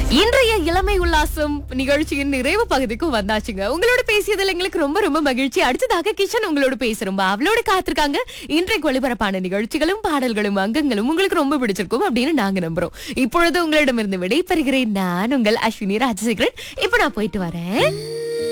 இன்றைய இளமை உல்லாசம் நிகழ்ச்சியின் நிறைவு பகுதிக்கு வந்தாச்சுங்க. உங்களோட பேசியதில் எங்களுக்கு ரொம்ப ரொம்ப மகிழ்ச்சி. அடுத்ததாக கிச்சன் உங்களோட பேசுறோம் அவளோட காத்திருக்காங்க. இன்றைக்கு ஒளிபரப்பான நிகழ்ச்சிகளும் பாடல்களும் அங்கங்களும் உங்களுக்கு ரொம்ப பிடிச்சிருக்கும் அப்படின்னு நாங்க நம்புறோம். இப்பொழுது உங்களிடமிருந்து விடைபெறுகிறேன். நான் உங்கள் அஸ்வினி ராஜசேகரன். இப்ப நான் போயிட்டு வரேன்.